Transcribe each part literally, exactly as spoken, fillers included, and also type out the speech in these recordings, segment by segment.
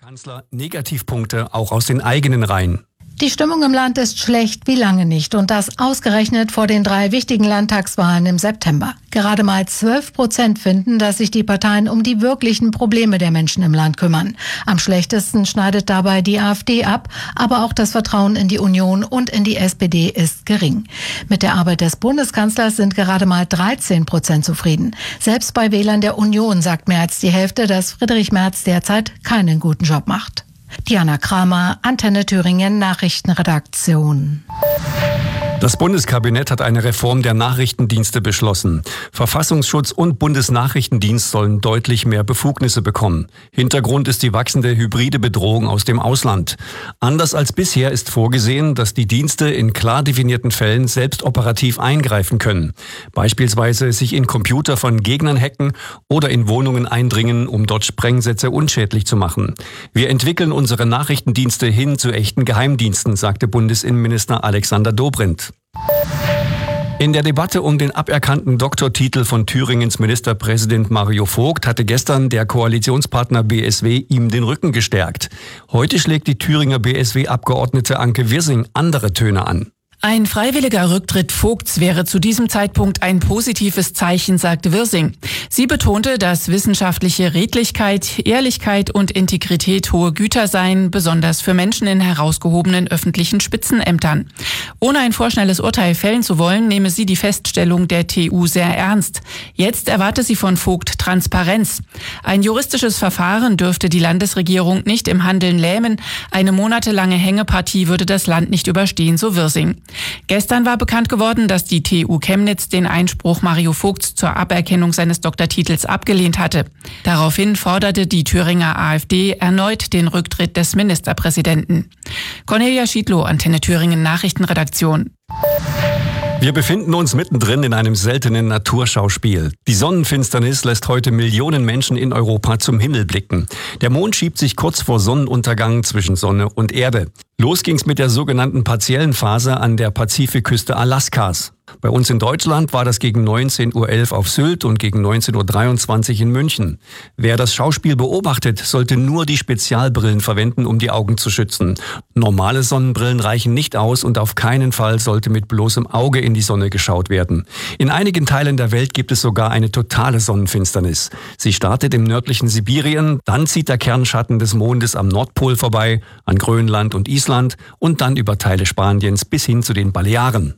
Kanzler Negativpunkte auch aus den eigenen Reihen. Die Stimmung im Land ist schlecht wie lange nicht und das ausgerechnet vor den drei wichtigen Landtagswahlen im September. Gerade mal zwölf Prozent finden, dass sich die Parteien um die wirklichen Probleme der Menschen im Land kümmern. Am schlechtesten schneidet dabei die AfD ab, aber auch das Vertrauen in die Union und in die S P D ist gering. Mit der Arbeit des Bundeskanzlers sind gerade mal dreizehn Prozent zufrieden. Selbst bei Wählern der Union sagt mehr als die Hälfte, dass Friedrich Merz derzeit keinen guten Job macht. Diana Kramer, Antenne Thüringen Nachrichtenredaktion. Das Bundeskabinett hat eine Reform der Nachrichtendienste beschlossen. Verfassungsschutz und Bundesnachrichtendienst sollen deutlich mehr Befugnisse bekommen. Hintergrund ist die wachsende hybride Bedrohung aus dem Ausland. Anders als bisher ist vorgesehen, dass die Dienste in klar definierten Fällen selbst operativ eingreifen können. Beispielsweise sich in Computer von Gegnern hacken oder in Wohnungen eindringen, um dort Sprengsätze unschädlich zu machen. Wir entwickeln unsere Nachrichtendienste hin zu echten Geheimdiensten, sagte Bundesinnenminister Alexander Dobrindt. In der Debatte um den aberkannten Doktortitel von Thüringens Ministerpräsident Mario Vogt hatte gestern der Koalitionspartner B S W ihm den Rücken gestärkt. Heute schlägt die Thüringer B S W-Abgeordnete Anke Wirsing andere Töne an. Ein freiwilliger Rücktritt Vogts wäre zu diesem Zeitpunkt ein positives Zeichen, sagte Wirsing. Sie betonte, dass wissenschaftliche Redlichkeit, Ehrlichkeit und Integrität hohe Güter seien, besonders für Menschen in herausgehobenen öffentlichen Spitzenämtern. Ohne ein vorschnelles Urteil fällen zu wollen, nehme sie die Feststellung der T U sehr ernst. Jetzt erwarte sie von Vogt Transparenz. Ein juristisches Verfahren dürfte die Landesregierung nicht im Handeln lähmen. Eine monatelange Hängepartie würde das Land nicht überstehen, so Wirsing. Gestern war bekannt geworden, dass die T U Chemnitz den Einspruch Mario Vogts zur Aberkennung seines Doktortitels abgelehnt hatte. Daraufhin forderte die Thüringer AfD erneut den Rücktritt des Ministerpräsidenten. Cornelia Schiedlow, Antenne Thüringen Nachrichtenredaktion. Wir befinden uns mittendrin in einem seltenen Naturschauspiel. Die Sonnenfinsternis lässt heute Millionen Menschen in Europa zum Himmel blicken. Der Mond schiebt sich kurz vor Sonnenuntergang zwischen Sonne und Erde. Los ging's mit der sogenannten partiellen Phase an der Pazifikküste Alaskas. Bei uns in Deutschland war das gegen neunzehn Uhr elf auf Sylt und gegen neunzehn Uhr dreiundzwanzig in München. Wer das Schauspiel beobachtet, sollte nur die Spezialbrillen verwenden, um die Augen zu schützen. Normale Sonnenbrillen reichen nicht aus und auf keinen Fall sollte mit bloßem Auge in die Sonne geschaut werden. In einigen Teilen der Welt gibt es sogar eine totale Sonnenfinsternis. Sie startet im nördlichen Sibirien, dann zieht der Kernschatten des Mondes am Nordpol vorbei, an Grönland und Island und dann über Teile Spaniens bis hin zu den Balearen.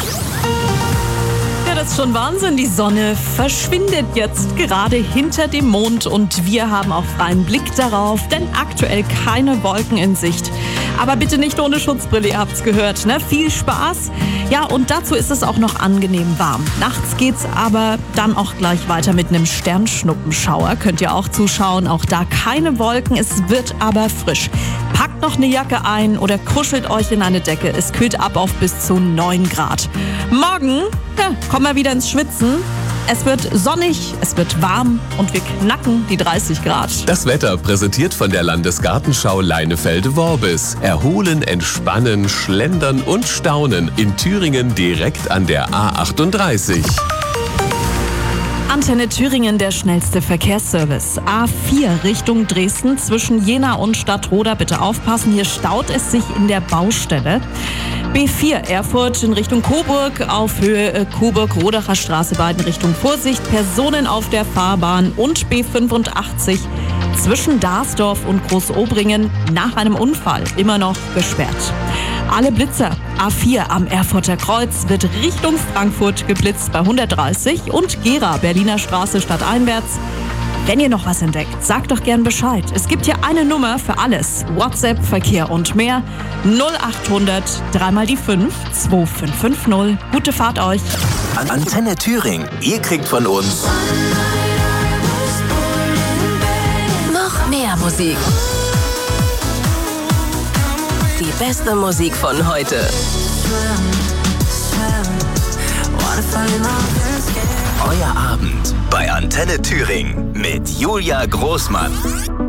Das ist schon Wahnsinn. Die Sonne verschwindet jetzt gerade hinter dem Mond und wir haben auch freien Blick darauf, denn aktuell keine Wolken in Sicht. Aber bitte nicht ohne Schutzbrille, ihr habt's gehört, ne? Viel Spaß. Ja, und dazu ist es auch noch angenehm warm. Nachts geht's aber dann auch gleich weiter mit einem Sternschnuppenschauer. Könnt ihr auch zuschauen, auch da keine Wolken, es wird aber frisch. Packt noch eine Jacke ein oder kuschelt euch in eine Decke. Es kühlt ab auf bis zu neun Grad. Morgen, ja, kommen wir wieder ins Schwitzen. Es wird sonnig, es wird warm und wir knacken die dreißig Grad. Das Wetter präsentiert von der Landesgartenschau Leinefelde-Worbis. Erholen, entspannen, schlendern und staunen. In Thüringen direkt an der A achtunddreißig. Antenne Thüringen, der schnellste Verkehrsservice. A vier Richtung Dresden zwischen Jena und Stadtroda. Bitte aufpassen, hier staut es sich in der Baustelle. B vier Erfurt in Richtung Coburg auf Höhe Coburg-Rodacher Straße, beiden Richtung Vorsicht. Personen auf der Fahrbahn und B fünfundachtzig zwischen Darsdorf und Großobringen nach einem Unfall immer noch gesperrt. Alle Blitzer. A vier am Erfurter Kreuz wird Richtung Frankfurt geblitzt bei hundertdreißig und Gera, Berliner Straße stadteinwärts. Wenn ihr noch was entdeckt, sagt doch gern Bescheid. Es gibt hier eine Nummer für alles. WhatsApp, Verkehr und mehr. null achthundert, dreimal die fünf, zwei fünf fünf null. Gute Fahrt euch. Antenne Thüringen. Ihr kriegt von uns noch mehr Musik. Die beste Musik von heute. Euer Abend bei Antenne Thüringen mit Julia Großmann.